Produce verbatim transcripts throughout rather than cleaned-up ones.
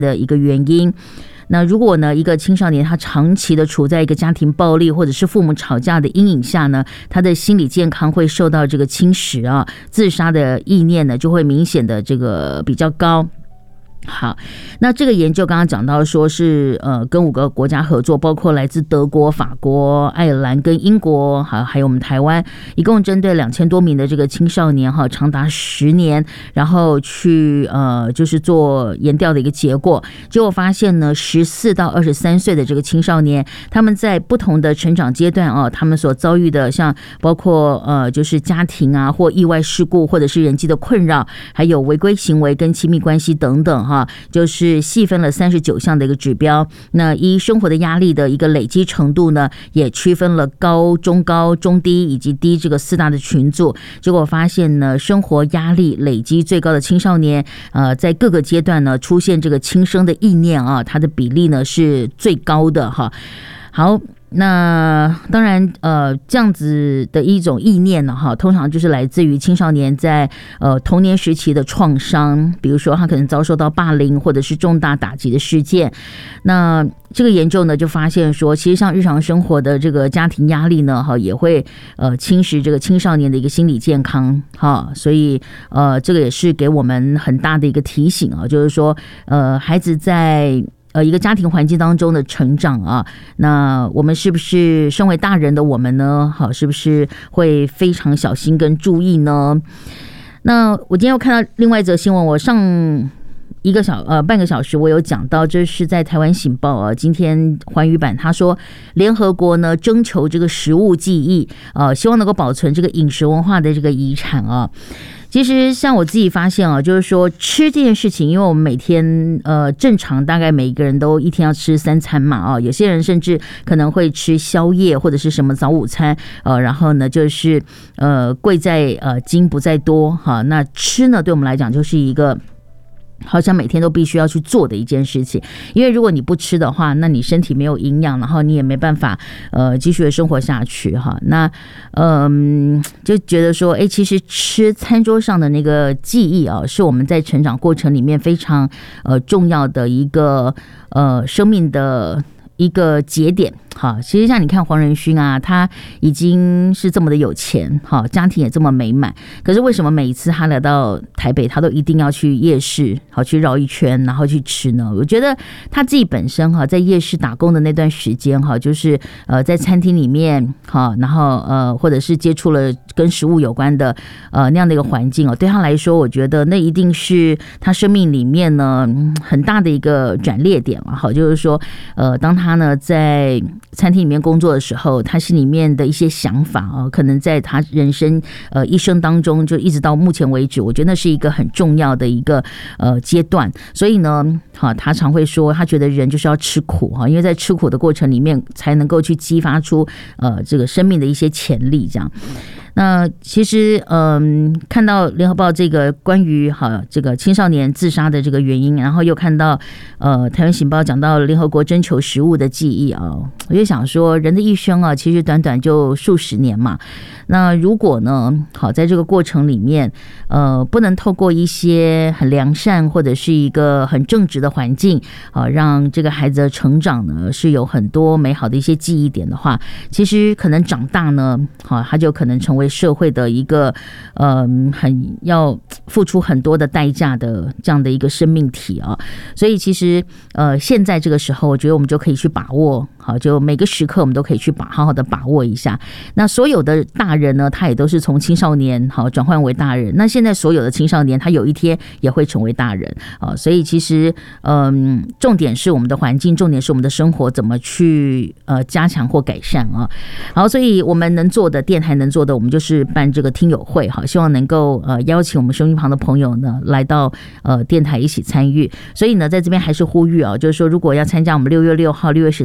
的一个原因。那如果呢，一个青少年他长期的处在一个家庭暴力或者是父母吵架的阴影下呢，他的心理健康会受到这个侵蚀啊，自杀的意念呢就会明显的这个比较高。好，那这个研究刚刚讲到说是呃跟五个国家合作，包括来自德国、法国、爱尔兰跟英国，还还有我们台湾，一共针对两千多名的这个青少年哈，长达十年，然后去呃就是做研调的一个结果，结果发现呢，十四到二十三岁的这个青少年，他们在不同的成长阶段啊，他们所遭遇的像包括呃就是家庭啊或意外事故，或者是人际的困扰，还有违规行为跟亲密关系等等。哈，就是细分了三十九项的一个指标。那依生活的压力的一个累积程度呢，也区分了高、中高、中低以及低这个四大的群组。结果发现呢，生活压力累积最高的青少年，呃，在各个阶段呢出现这个轻生的意念啊，它的比例呢是最高的哈。好。那当然，呃，这样子的一种意念呢，哈，通常就是来自于青少年在呃童年时期的创伤，比如说他可能遭受到霸凌或者是重大打击的事件。那这个研究呢，就发现说，其实像日常生活的这个家庭压力呢，哈，也会呃侵蚀这个青少年的一个心理健康，哈，所以呃，这个也是给我们很大的一个提醒啊，就是说，呃，孩子在呃，一个家庭环境当中的成长啊，那我们是不是身为大人的我们呢？好，是不是会非常小心跟注意呢？那我今天又看到另外一则新闻，我上一个小呃半个小时，我有讲到，这是在台湾醒报啊，今天环宇版他说，联合国呢征求这个食物记忆，呃，希望能够保存这个饮食文化的这个遗产啊。其实像我自己发现啊，就是说吃这件事情，因为我们每天呃正常大概每一个人都一天要吃三餐嘛啊，有些人甚至可能会吃宵夜或者是什么早午餐，呃，然后呢就是呃贵在呃精不在多哈，那吃呢对我们来讲就是一个好像每天都必须要去做的一件事情，因为如果你不吃的话，那你身体没有营养，然后你也没办法呃继续的生活下去哈。那嗯、呃、就觉得说，哎，其实吃餐桌上的那个记忆啊，是我们在成长过程里面非常呃重要的一个呃生命的一个节点。好，其实像你看黄仁勋啊，他已经是这么的有钱，好，家庭也这么美满，可是为什么每一次他来到台北，他都一定要去夜市，好去绕一圈，然后去吃呢？我觉得他自己本身哈，在夜市打工的那段时间哈，就是呃在餐厅里面哈，然后呃或者是接触了跟食物有关的呃那样的一个环境哦，对他来说，我觉得那一定是他生命里面呢很大的一个转捩点嘛。好，就是说呃当他呢在餐厅里面工作的时候，他心里面的一些想法啊，可能在他人生呃一生当中，就一直到目前为止，我觉得那是一个很重要的一个呃阶段。所以呢，哈，他常会说，他觉得人就是要吃苦哈，因为在吃苦的过程里面，才能够去激发出呃这个生命的一些潜力，这样。那其实，嗯，看到联合报这个关于哈这个青少年自杀的这个原因，然后又看到呃台湾醒报讲到联合国征求食物的记忆啊，我就想说，人的一生啊，其实短短就数十年嘛。那如果呢，好在这个过程里面，呃，不能透过一些很良善或者是一个很正直的环境啊，让这个孩子的成长呢是有很多美好的一些记忆点的话，其实可能长大呢，好他就可能成为为社会的一个呃很要付出很多的代价的这样的一个生命体啊，所以其实呃现在这个时候，我觉得我们就可以去把握，好，就每个时刻我们都可以去把好好的把握一下。那所有的大人呢，他也都是从青少年好转换为大人。那现在所有的青少年，他有一天也会成为大人啊，所以其实嗯、呃，重点是我们的环境，重点是我们的生活怎么去呃加强或改善啊。好，所以我们能做的，电台能做的，我们就是办这个听友会，好，希望能够呃邀请我们收音旁的朋友呢来到呃电台一起参与。所以呢，在这边还是呼吁啊，就是说如果要参加我们六月六号、六月十三号的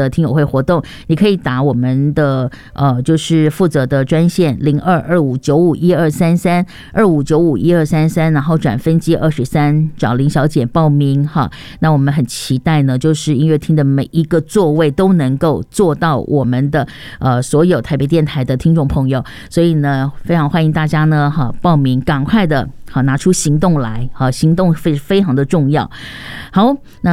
的听友会活动，你可以打我们的呃就是负责的专线零二二五九五一二三三二五九五一二三三，然后转分机二十三找林小姐报名哈。那我们很期待呢，就是音乐厅的每一个座位都能够做到我们的呃所有台北电台的听众朋友，所以呢，非常欢迎大家呢哈报名，赶快的好拿出行动来，好行动非非常的重要。好，那